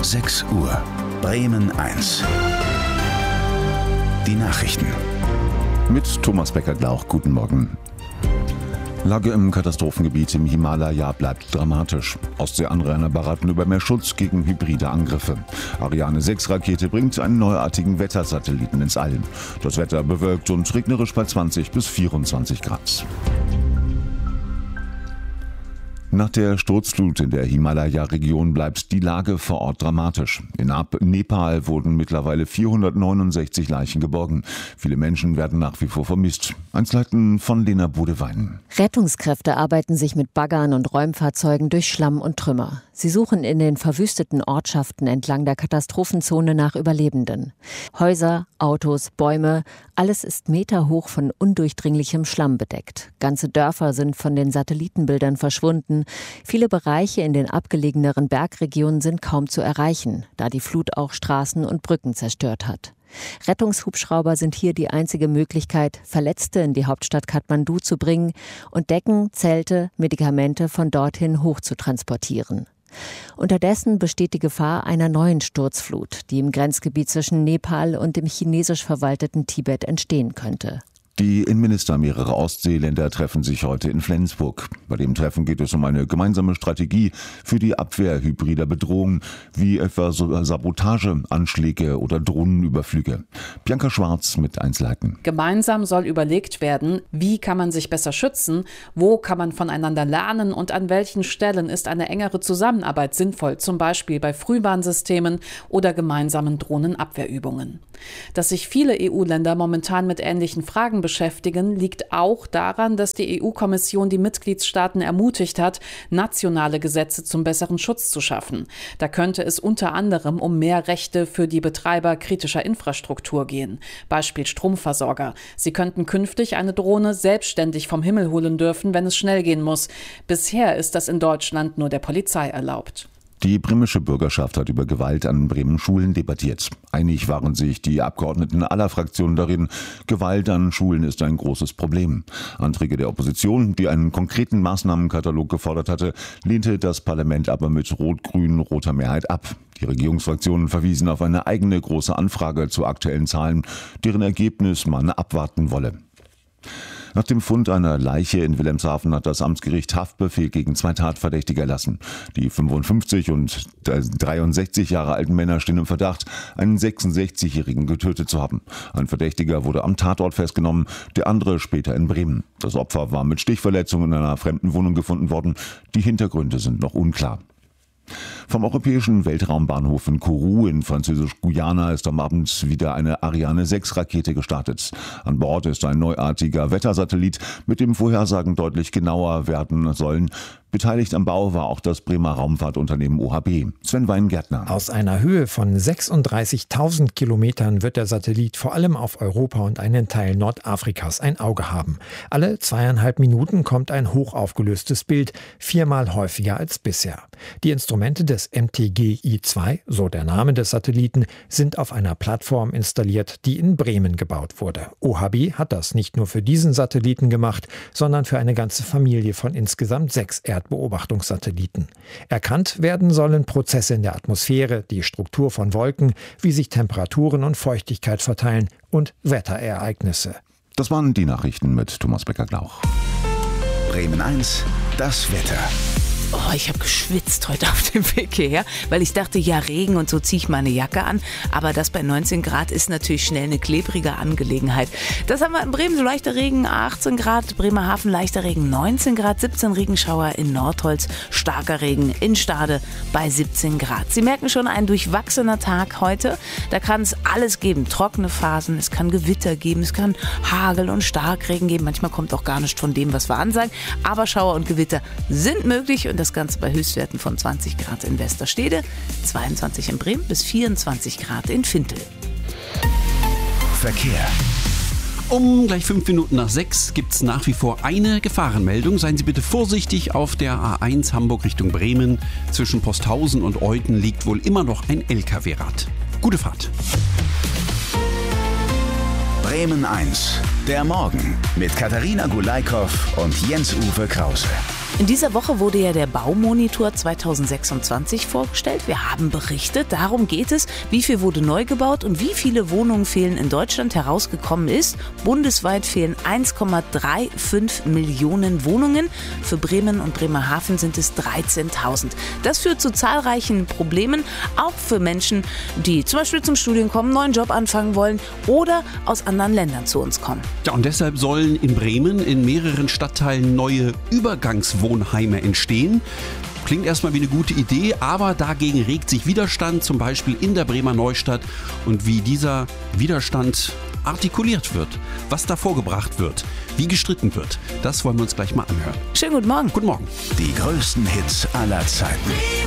6 Uhr. Bremen 1. Die Nachrichten. Mit Thomas Becker-Glauch, guten Morgen. Lage im Katastrophengebiet im Himalaya bleibt dramatisch. Ostseeanrainer beraten über mehr Schutz gegen hybride Angriffe. Ariane 6 Rakete bringt einen neuartigen Wettersatelliten ins All. Das Wetter bewölkt und regnerisch bei 20 bis 24 Grad. Nach der Sturzflut in der Himalaya-Region bleibt die Lage vor Ort dramatisch. In Nepal wurden mittlerweile 469 Leichen geborgen. Viele Menschen werden nach wie vor vermisst. Einzelheiten von Lena Bodewein. Rettungskräfte arbeiten sich mit Baggern und Räumfahrzeugen durch Schlamm und Trümmer. Sie suchen in den verwüsteten Ortschaften entlang der Katastrophenzone nach Überlebenden. Häuser, Autos, Bäume, alles ist meterhoch von undurchdringlichem Schlamm bedeckt. Ganze Dörfer sind von den Satellitenbildern verschwunden. Viele Bereiche in den abgelegeneren Bergregionen sind kaum zu erreichen, da die Flut auch Straßen und Brücken zerstört hat. Rettungshubschrauber sind hier die einzige Möglichkeit, Verletzte in die Hauptstadt Kathmandu zu bringen und Decken, Zelte, Medikamente von dorthin hoch zu transportieren. Unterdessen besteht die Gefahr einer neuen Sturzflut, die im Grenzgebiet zwischen Nepal und dem chinesisch verwalteten Tibet entstehen könnte. Die Innenminister mehrerer Ostseeländer treffen sich heute in Flensburg. Bei dem Treffen geht es um eine gemeinsame Strategie für die Abwehr hybrider Bedrohungen, wie etwa Sabotage, Anschläge oder Drohnenüberflüge. Bianca Schwarz mit Einzelheiten. Gemeinsam soll überlegt werden, wie kann man sich besser schützen, wo kann man voneinander lernen und an welchen Stellen ist eine engere Zusammenarbeit sinnvoll, zum Beispiel bei Frühwarnsystemen oder gemeinsamen Drohnenabwehrübungen. Dass sich viele EU-Länder momentan mit ähnlichen Fragen beschäftigen, liegt auch daran, dass die EU-Kommission die Mitgliedstaaten ermutigt hat, nationale Gesetze zum besseren Schutz zu schaffen. Da könnte es unter anderem um mehr Rechte für die Betreiber kritischer Infrastruktur gehen. Beispiel Stromversorger. Sie könnten künftig eine Drohne selbstständig vom Himmel holen dürfen, wenn es schnell gehen muss. Bisher ist das in Deutschland nur der Polizei erlaubt. Die bremische Bürgerschaft hat über Gewalt an Bremen Schulen debattiert. Einig waren sich die Abgeordneten aller Fraktionen darin, Gewalt an Schulen ist ein großes Problem. Anträge der Opposition, die einen konkreten Maßnahmenkatalog gefordert hatte, lehnte das Parlament aber mit rot-grün-roter Mehrheit ab. Die Regierungsfraktionen verwiesen auf eine eigene große Anfrage zu aktuellen Zahlen, deren Ergebnis man abwarten wolle. Nach dem Fund einer Leiche in Wilhelmshaven hat das Amtsgericht Haftbefehl gegen 2 Tatverdächtige erlassen. Die 55 und 63 Jahre alten Männer stehen im Verdacht, einen 66-Jährigen getötet zu haben. Ein Verdächtiger wurde am Tatort festgenommen, der andere später in Bremen. Das Opfer war mit Stichverletzungen in einer fremden Wohnung gefunden worden. Die Hintergründe sind noch unklar. Vom europäischen Weltraumbahnhof in Kourou in Französisch-Guyana ist am Abend wieder eine Ariane 6 Rakete gestartet. An Bord ist ein neuartiger Wettersatellit, mit dem Vorhersagen deutlich genauer werden sollen. Beteiligt am Bau war auch das Bremer Raumfahrtunternehmen OHB. Sven Weingärtner. Aus einer Höhe von 36.000 Kilometern wird der Satellit vor allem auf Europa und einen Teil Nordafrikas ein Auge haben. Alle 2,5 Minuten kommt ein hochaufgelöstes Bild, 4-mal häufiger als bisher. Die Instrumente des MTGI-2, so der Name des Satelliten, sind auf einer Plattform installiert, die in Bremen gebaut wurde. OHB hat das nicht nur für diesen Satelliten gemacht, sondern für eine ganze Familie von insgesamt 6 Erdbeobachtungssatelliten. Erkannt werden sollen Prozesse in der Atmosphäre, die Struktur von Wolken, wie sich Temperaturen und Feuchtigkeit verteilen und Wetterereignisse. Das waren die Nachrichten mit Thomas Becker-Glauch. Bremen 1, das Wetter. Oh, ich habe geschwitzt heute auf dem Weg hierher, weil ich dachte, ja, Regen und so ziehe ich meine Jacke an. Aber das bei 19 Grad ist natürlich schnell eine klebrige Angelegenheit. Das haben wir in Bremen, so leichter Regen, 18 Grad, Bremerhaven leichter Regen, 19 Grad, 17 Regenschauer in Nordholz, starker Regen in Stade bei 17 Grad. Sie merken schon, ein durchwachsener Tag heute. Da kann es alles geben, trockene Phasen, es kann Gewitter geben, es kann Hagel und Starkregen geben. Manchmal kommt auch gar nichts von dem, was wir ansagen. Aber Schauer und Gewitter sind möglich und das Ganze bei Höchstwerten von 20 Grad in Westerstede, 22 in Bremen bis 24 Grad in Vintel. Verkehr. Um gleich 5 Minuten nach 6 gibt es nach wie vor eine Gefahrenmeldung. Seien Sie bitte vorsichtig, auf der A1 Hamburg Richtung Bremen. Zwischen Posthausen und Euthen liegt wohl immer noch ein LKW-Rad. Gute Fahrt. Bremen 1, der Morgen mit Katharina Gulaikow und Jens-Uwe Krause. In dieser Woche wurde ja der Baumonitor 2026 vorgestellt. Wir haben berichtet, darum geht es, wie viel wurde neu gebaut und wie viele Wohnungen fehlen in Deutschland. Herausgekommen ist, bundesweit fehlen 1,35 Millionen Wohnungen. Für Bremen und Bremerhaven sind es 13.000. Das führt zu zahlreichen Problemen, auch für Menschen, die zum Beispiel zum Studium kommen, einen neuen Job anfangen wollen oder aus anderen Ländern zu uns kommen. Ja, und deshalb sollen in Bremen in mehreren Stadtteilen neue Übergangswohnheime entstehen. Klingt erstmal wie eine gute Idee, aber dagegen regt sich Widerstand, zum Beispiel in der Bremer Neustadt. Und wie dieser Widerstand artikuliert wird, was da vorgebracht wird, wie gestritten wird, das wollen wir uns gleich mal anhören. Schönen guten Morgen. Guten Morgen. Die größten Hits aller Zeiten.